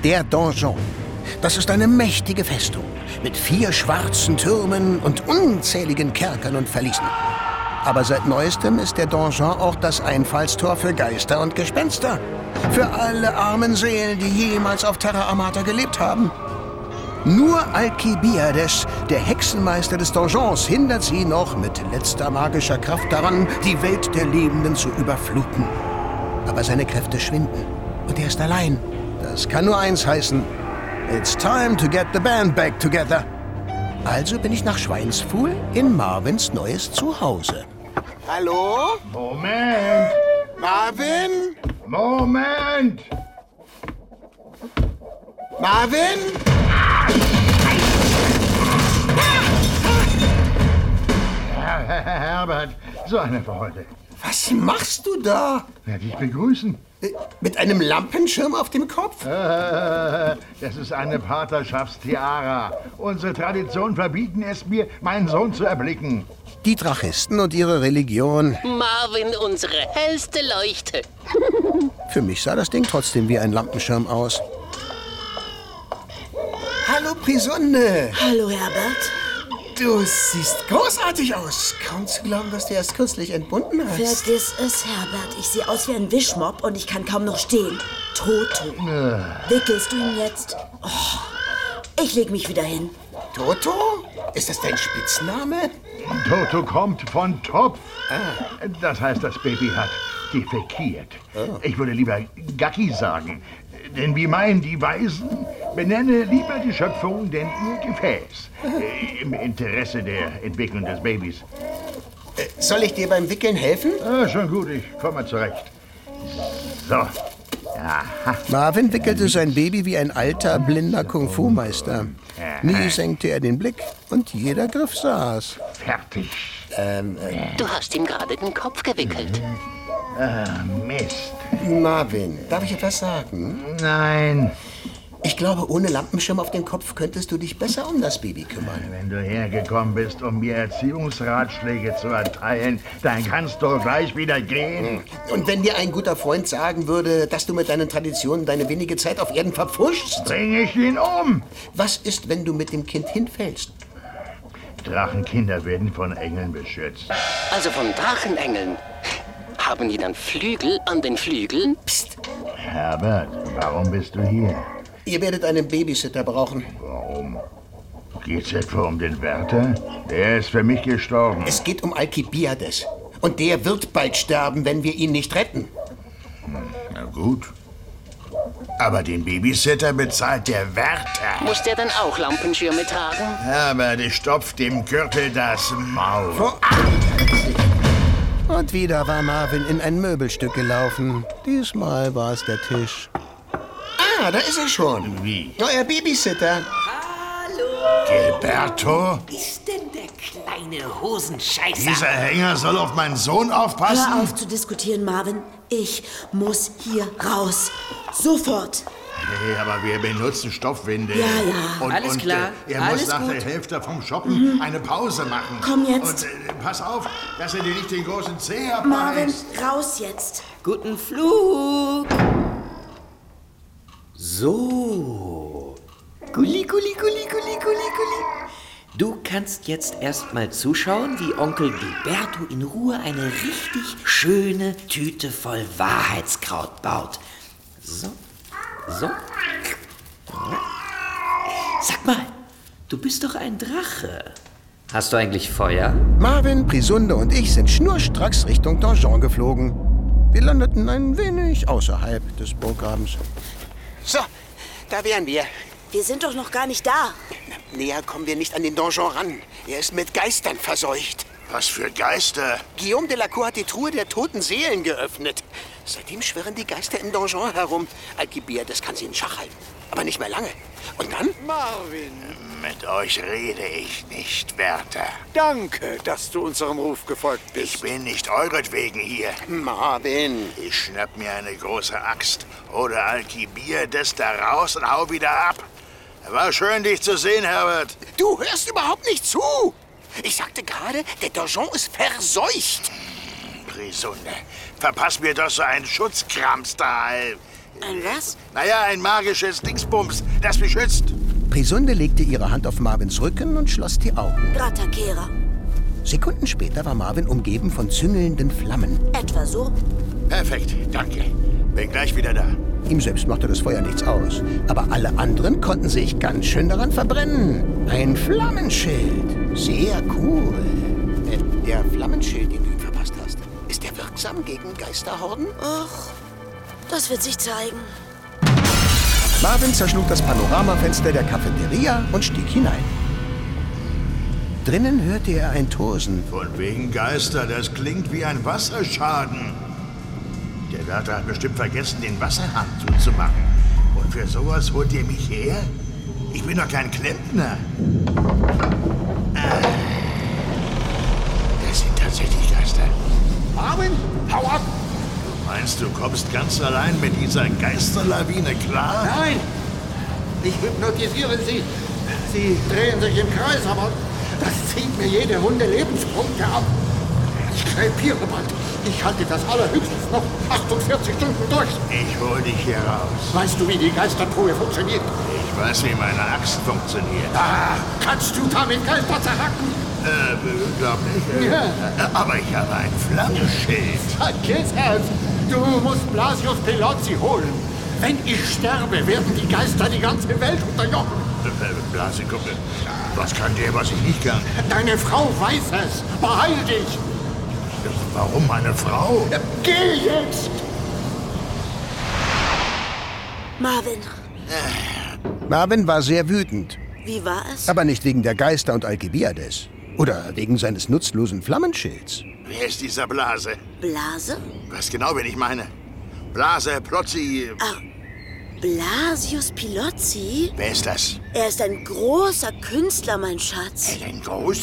Der Donjon. Das ist eine mächtige Festung mit 4 schwarzen Türmen und unzähligen Kerkern und Verließen. Aber seit Neuestem ist der Donjon auch das Einfallstor für Geister und Gespenster. Für alle armen Seelen, die jemals auf Terra Amata gelebt haben. Nur Alkibiades, der Hexenmeister des Donjons, hindert sie noch mit letzter magischer Kraft daran, die Welt der Lebenden zu überfluten. Aber seine Kräfte schwinden und er ist allein. Das kann nur eins heißen: It's time to get the band back together. Also bin ich nach Schweinsfuhl in Marvins neues Zuhause. Hallo? Moment! Marvin? Moment! Marvin? Herbert, so eine Freude. Was machst du da? Ja, dich begrüßen. Mit einem Lampenschirm auf dem Kopf? Das ist eine Paterschaftstiara. Unsere Traditionen verbieten es mir, meinen Sohn zu erblicken. Die Drachisten und ihre Religion. Marvin, unsere hellste Leuchte. Für mich sah das Ding trotzdem wie ein Lampenschirm aus. Hallo, Prisonne. Hallo, Herbert. Du siehst großartig aus. Kaum zu glauben, dass du erst kürzlich entbunden hast. Vergiss es, Herbert. Ich sehe aus wie ein Wischmopp und ich kann kaum noch stehen. Toto. Wickelst du ihn jetzt? Oh, ich leg mich wieder hin. Toto? Ist das dein Spitzname? Toto kommt von Topf. Das heißt, das Baby hat defekiert. Ich würde lieber Gacki sagen. Denn wie meinen die Weisen, benenne lieber die Schöpfung denn ihr Gefäß. Im Interesse der Entwicklung des Babys. Soll ich dir beim Wickeln helfen? Schon gut, ich komme zurecht. So. Aha. Marvin wickelte sein Baby wie ein alter, blinder Kung-Fu-Meister. Nie senkte er den Blick und jeder Griff saß. Fertig. Du hast ihm gerade den Kopf gewickelt. Mist. Marvin, darf ich etwas sagen? Nein. Ich glaube, ohne Lampenschirm auf dem Kopf könntest du dich besser um das Baby kümmern. Wenn du hergekommen bist, um mir Erziehungsratschläge zu erteilen, dann kannst du gleich wieder gehen. Und wenn dir ein guter Freund sagen würde, dass du mit deinen Traditionen deine wenige Zeit auf Erden verpfuschst? Bring ich ihn um. Was ist, wenn du mit dem Kind hinfällst? Drachenkinder werden von Engeln beschützt. Also von Drachenengeln. Haben die dann Flügel an den Flügeln? Psst. Herbert, warum bist du hier? Ihr werdet einen Babysitter brauchen. Warum? Geht's etwa um den Wärter? Der ist für mich gestorben. Es geht um Alkibiades. Und der wird bald sterben, wenn wir ihn nicht retten. Na gut. Aber den Babysitter bezahlt der Wärter. Muss der dann auch Lampenschirme tragen? Aber der stopft dem Gürtel das Maul. Und wieder war Marvin in ein Möbelstück gelaufen. Diesmal war es der Tisch. Ah, da ist er schon. Wie? Euer Babysitter. Hallo. Gilberto? Ist denn der kleine Hosenscheißer? Dieser Hänger soll auf meinen Sohn aufpassen? Hör auf zu diskutieren, Marvin. Ich muss hier raus. Sofort. Hey, aber wir benutzen Stoffwinde. Ja, ja. Alles klar. Er Alles muss nach gut. der Hälfte vom Shoppen eine Pause machen. Komm jetzt. Und pass auf, dass er dir nicht den großen Zeh Marvin, abbeißt. raus jetzt. Guten Flug. So. Gulli, gulli, gulli, gulli, gulli, gulli. Du kannst jetzt erstmal zuschauen, wie Onkel Gilberto in Ruhe eine richtig schöne Tüte voll Wahrheitskraut baut. So. So. Sag mal, du bist doch ein Drache. Hast du eigentlich Feuer? Marvin, Prisunde und ich sind schnurstracks Richtung Donjon geflogen. Wir landeten ein wenig außerhalb des Burggrabens. So, da wären wir. Wir sind doch noch gar nicht da. Näher kommen wir nicht an den Donjon ran. Er ist mit Geistern verseucht. Was für Geister? Guillaume de la Cour hat die Truhe der toten Seelen geöffnet. Seitdem schwirren die Geister im Donjon herum. Alkibiades kann sie in Schach halten. Aber nicht mehr lange. Und dann? Marvin, Mit euch rede ich nicht, Wärter. danke, dass du unserem Ruf gefolgt bist. Ich bin nicht euretwegen hier. Marvin. Ich schnapp mir eine große Axt oder Alkibiades da raus und hau wieder ab. War schön, dich zu sehen, Herbert. Du hörst überhaupt nicht zu. Ich sagte gerade, der Donjon ist verseucht. Prisunde, verpass mir doch so einen Schutzkrams da. Ein was? Naja, ein magisches Dingsbums, das beschützt. Prisunde legte ihre Hand auf Marvins Rücken und schloss die Augen. Gratakera. Sekunden später war Marvin umgeben von züngelnden Flammen. Etwa so? Perfekt, danke. Bin gleich wieder da. Ihm selbst machte das Feuer nichts aus. Aber alle anderen konnten sich ganz schön daran verbrennen. Ein Flammenschild. Sehr cool. Der Flammenschild, den du ihm verpasst hast, ist der wirksam gegen Geisterhorden? Ach, das wird sich zeigen. Marvin zerschlug das Panoramafenster der Cafeteria und stieg hinein. Drinnen hörte er ein Tosen. Von wegen Geister, das klingt wie ein Wasserschaden. Der Wärter hat bestimmt vergessen, den Wasserhahn zuzumachen. Und für sowas holt ihr mich her? Ich bin doch kein Klempner. Das sind tatsächlich Geister. Marvin, hau ab! Du meinst, du kommst ganz allein mit dieser Geisterlawine klar? Nein! Ich hypnotisiere Sie. Sie drehen sich im Kreis, aber das zieht mir jede Runde Lebenspunkte ab. Ich krepiere bald. Ich halte das allerhöchstens noch 48 Stunden durch. Ich hol dich hier raus. Weißt du, wie die Geistertruhe funktioniert? Ich weiß, wie meine Axt funktioniert. Ah, kannst du damit Geister zerhacken? Glaub nicht. Ja. Aber ich habe ein Flammenschild. Vergiss es! Du musst Blasius Pelozzi holen. Wenn ich sterbe, werden die Geister die ganze Welt unterjochen. Blasi, guck, was kann der, was ich nicht kann? Deine Frau weiß es. Beeil dich. Warum meine Frau? Geh jetzt! Marvin, Marvin war sehr wütend. wie war es? Aber nicht wegen der Geister und Alcibiades. Oder wegen seines nutzlosen Flammenschilds. Wer ist dieser Blase? Blase? Was genau bin ich meine? Blase, Plotzi. Ah, Blasius Pelozzi? Wer ist das? Er ist ein großer Künstler, mein Schatz. Ein großer